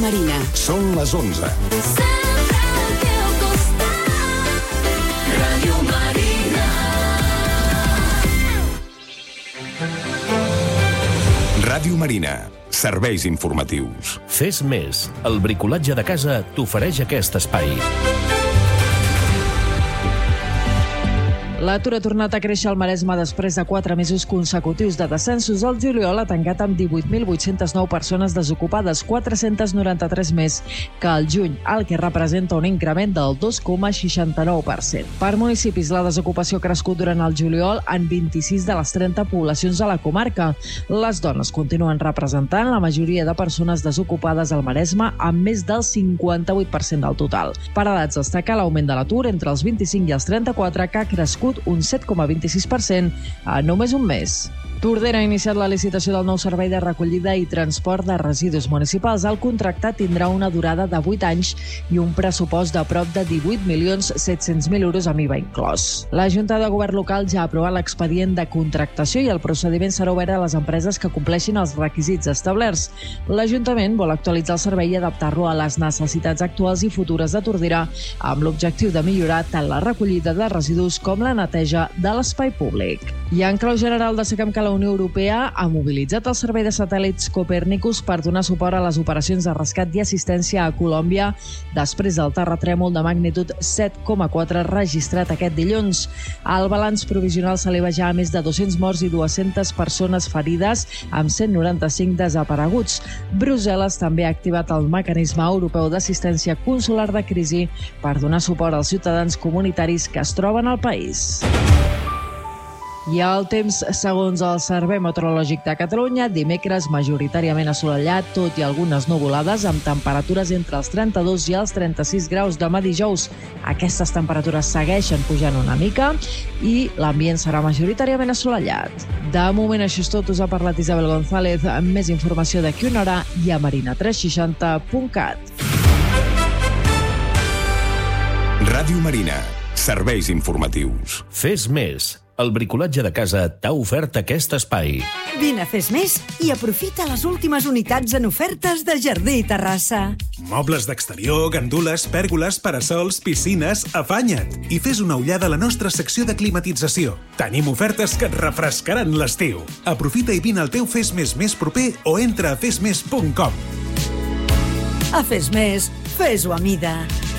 Marina. Són les 11. Sempre al teu costat. Ràdio Marina. Ràdio Marina. Serveis informatius. Fes més. El bricolatge de casa t'ofereix aquest espai. L'atur ha tornat a créixer al Maresme després de 4 mesos consecutius de descensos. El juliol ha tancat amb 18.809 persones desocupades, 493 més que el juny, el que representa un increment del 2,69%. Per municipis, la desocupació ha crescut durant el juliol en 26 de les 30 poblacions de la comarca. Les dones continuen representant la majoria de persones desocupades al Maresme, amb més del 58% del total. Per edats destaca l'augment de l'atur entre els 25 i els 34, que ha crescut un 7,26% en només un mes. Tordera ha iniciat la licitació del nou servei de recollida i transport de residus municipals. El contractat tindrà una durada de 8 anys i un pressupost de prop de 18.700.000 euros amb IVA inclòs. La Junta de Govern local ja ha aprovat l'expedient de contractació i el procediment serà obert a les empreses que compleixin els requisits establerts. L'Ajuntament vol actualitzar el servei i adaptar-lo a les necessitats actuals i futures de Tordera, amb l'objectiu de millorar tant la recollida de residus com la neteja de l'espai públic. I en clau general destaquem que la Unió Europea ha mobilitzat el servei de satèl·lits Copernicus per donar suport a les operacions de rescat i assistència a Colòmbia després del terratrèmol de magnitud 7,4 registrat aquest dilluns. El balanç provisional s'eleva ja a més de 200 morts i 200 persones ferides, amb 195 desapareguts. Brussel·les també ha activat el mecanisme europeu d'assistència consular de crisi per donar suport als ciutadans comunitaris que es troben al país. I el temps, segons el Servei Meteorològic de Catalunya, dimecres majoritàriament assolellat, tot i algunes nuvolades, amb temperatures entre els 32 i els 36 graus demà dijous. Aquestes temperatures segueixen pujant una mica i l'ambient serà majoritàriament assolellat. De moment això és tot. Us ha parlat Isabel González. Amb més informació d'aquí una hora i a marina360.cat. Ràdio Marina. Serveis informatius. Fes més. El bricolatge de casa t'ha ofert aquest espai. Vine a Fes Més i aprofita les últimes unitats en ofertes de Jardí i Terrassa. Mobles d'exterior, gandules, pèrgoles, parasols, piscines, afanya't i fes una ullada a la nostra secció de climatització. Tenim ofertes que et refrescaran l'estiu. Aprofita i vine al teu Fes més proper o entra a fesmes.com. A Fes Més, fes-ho a mida.